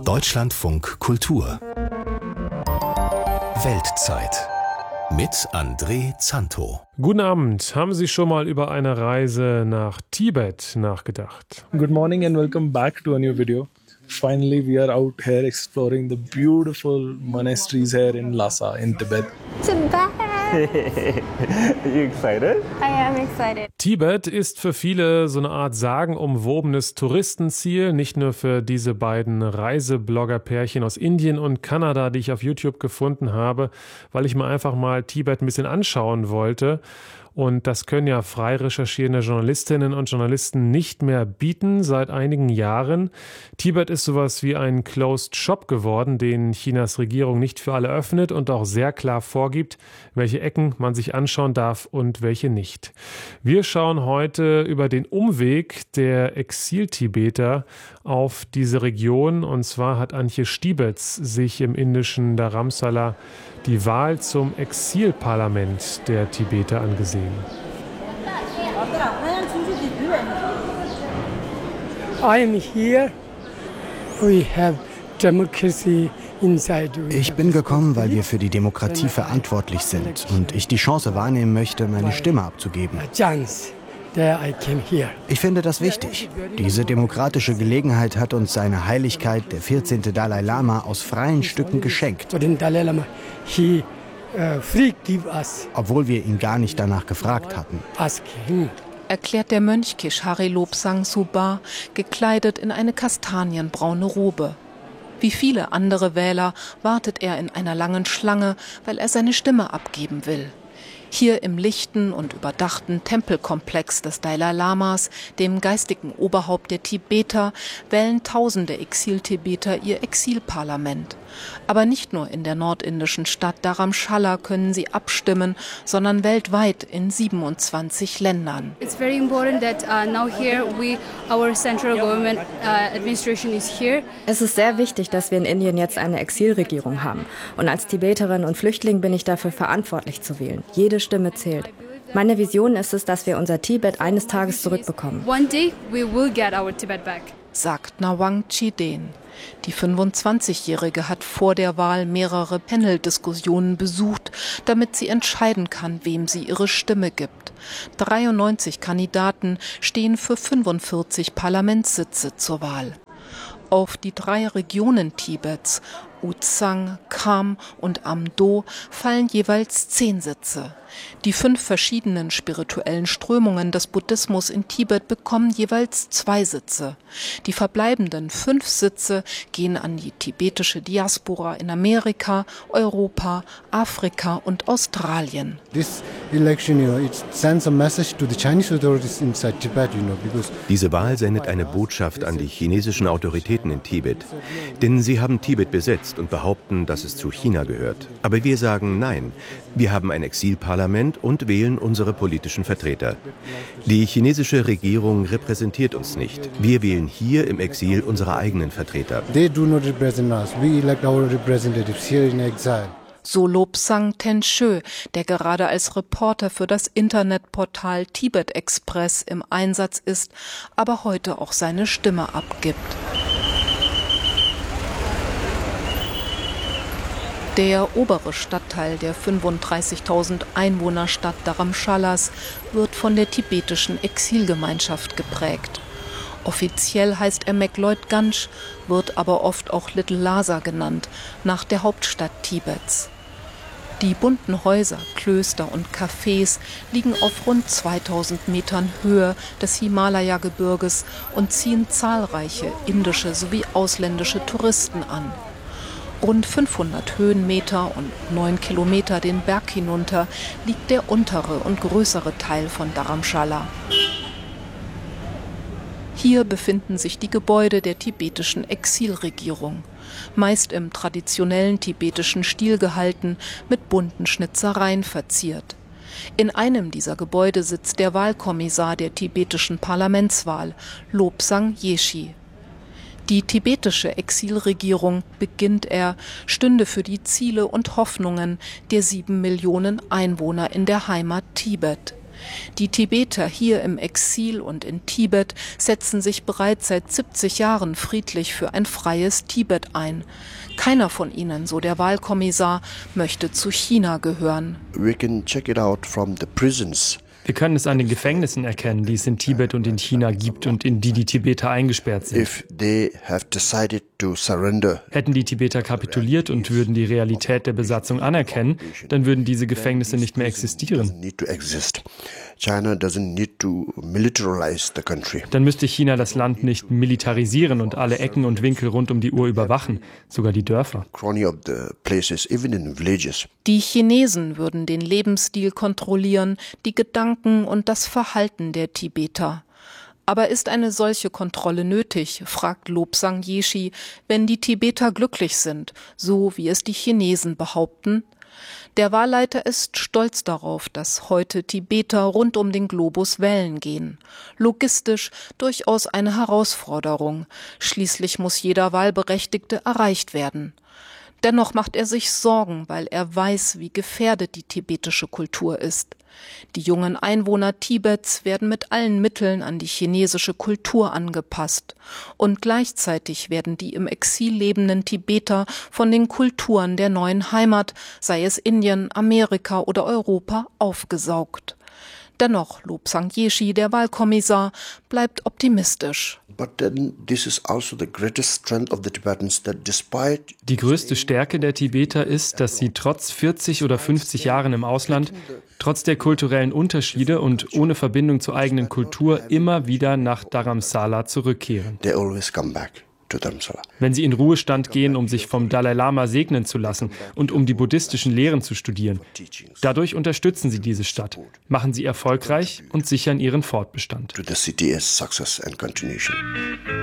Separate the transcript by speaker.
Speaker 1: Deutschlandfunk Kultur Weltzeit mit André Zanto.
Speaker 2: Guten Abend. Haben Sie schon mal über eine Reise nach Tibet nachgedacht?
Speaker 3: Good morning and welcome back to a new video. Finally, we are out here exploring the beautiful monasteries here in Lhasa in Tibet.
Speaker 4: Tibet!
Speaker 5: Are you excited?
Speaker 4: I am excited.
Speaker 2: Tibet ist für viele so eine Art sagenumwobenes Touristenziel, nicht nur für diese beiden Reiseblogger-Pärchen aus Indien und Kanada, die ich auf YouTube gefunden habe, weil ich mir einfach mal Tibet ein bisschen anschauen wollte. Und das können ja frei recherchierende Journalistinnen und Journalisten nicht mehr bieten seit einigen Jahren. Tibet ist sowas wie ein Closed Shop geworden, den Chinas Regierung nicht für alle öffnet und auch sehr klar vorgibt, welche Ecken man sich anschauen darf und welche nicht. Wir schauen heute über den Umweg der Exil-Tibeter auf diese Region. Und zwar hat Antje Stibetz sich im indischen Dharamsala die Wahl zum Exilparlament der Tibeter angesehen.
Speaker 6: I am here. We have democracy inside.
Speaker 7: Ich bin gekommen, weil wir für die Demokratie verantwortlich sind und ich die Chance wahrnehmen möchte, meine Stimme abzugeben. Ich finde das wichtig. Diese demokratische Gelegenheit hat uns seine Heiligkeit, der 14. Dalai Lama, aus freien Stücken geschenkt. Obwohl wir ihn gar nicht danach gefragt hatten.
Speaker 8: Erklärt der Mönch Keshari Lobsang Suba, gekleidet in eine kastanienbraune Robe. Wie viele andere Wähler wartet er in einer langen Schlange, weil er seine Stimme abgeben will. Hier im lichten und überdachten Tempelkomplex des Dalai Lamas, dem geistigen Oberhaupt der Tibeter, wählen tausende Exil-Tibeter ihr Exilparlament. Aber nicht nur in der nordindischen Stadt Dharamshala können sie abstimmen, sondern weltweit in 27 Ländern.
Speaker 9: It's very important that now here our central government administration is here.
Speaker 10: Es ist sehr wichtig, dass wir in Indien jetzt eine Exilregierung haben. Und als Tibeterin und Flüchtling bin ich dafür verantwortlich zu wählen. Jede Stimme zählt. Meine Vision ist es, dass wir unser Tibet eines Tages zurückbekommen.
Speaker 9: One day we will get our Tibet back,
Speaker 8: sagt Nawang Chiden. Die 25-Jährige hat vor der Wahl mehrere Panel-Diskussionen besucht, damit sie entscheiden kann, wem sie ihre Stimme gibt. 93 Kandidaten stehen für 45 Parlamentssitze zur Wahl. Auf die 3 Regionen Tibets, Uzang, Kham und Amdo, fallen jeweils 10 Sitze. Die 5 verschiedenen spirituellen Strömungen des Buddhismus in Tibet bekommen jeweils 2 Sitze. Die verbleibenden 5 Sitze gehen an die tibetische Diaspora in Amerika, Europa, Afrika und Australien.
Speaker 11: Diese Wahl sendet eine Botschaft an die chinesischen Autoritäten in Tibet. Denn sie haben Tibet besetzt und behaupten, dass es zu China gehört. Aber wir sagen nein. Wir haben ein Exilparlament und wählen unsere politischen Vertreter. Die chinesische Regierung repräsentiert uns nicht. Wir wählen hier im Exil unsere eigenen Vertreter.
Speaker 8: So Lobsang Tenshö, der gerade als Reporter für das Internetportal Tibet Express im Einsatz ist, aber heute auch seine Stimme abgibt. Der obere Stadtteil der 35.000 Einwohnerstadt Dharamshalas wird von der tibetischen Exilgemeinschaft geprägt. Offiziell heißt er McLeod-Ganj, wird aber oft auch Little Lhasa genannt, nach der Hauptstadt Tibets. Die bunten Häuser, Klöster und Cafés liegen auf rund 2000 Metern Höhe des Himalaya-Gebirges und ziehen zahlreiche indische sowie ausländische Touristen an. Rund 500 Höhenmeter und 9 Kilometer den Berg hinunter liegt der untere und größere Teil von Dharamshala. Hier befinden sich die Gebäude der tibetischen Exilregierung, meist im traditionellen tibetischen Stil gehalten, mit bunten Schnitzereien verziert. In einem dieser Gebäude sitzt der Wahlkommissar der tibetischen Parlamentswahl, Lobsang Yeshi. Die tibetische Exilregierung, beginnt er, stünde für die Ziele und Hoffnungen der 7 Millionen Einwohner in der Heimat Tibet. Die Tibeter hier im Exil und in Tibet setzen sich bereits seit 70 Jahren friedlich für ein freies Tibet ein. Keiner von ihnen, so der Wahlkommissar, möchte zu China gehören.
Speaker 4: We can check it out from the prisons.
Speaker 12: Wir können es an den Gefängnissen erkennen, die es in Tibet und in China gibt und in die die Tibeter eingesperrt sind. Hätten die Tibeter kapituliert und würden die Realität der Besatzung anerkennen, dann würden diese Gefängnisse nicht mehr existieren. Dann müsste China das Land nicht militarisieren und alle Ecken und Winkel rund um die Uhr überwachen, sogar die Dörfer.
Speaker 8: Die Chinesen würden den Lebensstil kontrollieren, die Gedanken und das Verhalten der Tibeter. Aber ist eine solche Kontrolle nötig, fragt Lobsang Yeshi, wenn die Tibeter glücklich sind, so wie es die Chinesen behaupten? Der Wahlleiter ist stolz darauf, dass heute Tibeter rund um den Globus wählen gehen. Logistisch durchaus eine Herausforderung. Schließlich muss jeder Wahlberechtigte erreicht werden. Dennoch macht er sich Sorgen, weil er weiß, wie gefährdet die tibetische Kultur ist. Die jungen Einwohner Tibets werden mit allen Mitteln an die chinesische Kultur angepasst. Und gleichzeitig werden die im Exil lebenden Tibeter von den Kulturen der neuen Heimat, sei es Indien, Amerika oder Europa, aufgesaugt. Dennoch, Lobsang Yeshi, der Wahlkommissar, bleibt optimistisch.
Speaker 12: Die größte Stärke der Tibeter ist, dass sie trotz 40 oder 50 Jahren im Ausland, trotz der kulturellen Unterschiede und ohne Verbindung zur eigenen Kultur immer wieder nach Dharamsala zurückkehren. Wenn sie in Ruhestand gehen, um sich vom Dalai Lama segnen zu lassen und um die buddhistischen Lehren zu studieren. Dadurch unterstützen sie diese Stadt, machen sie erfolgreich und sichern ihren Fortbestand.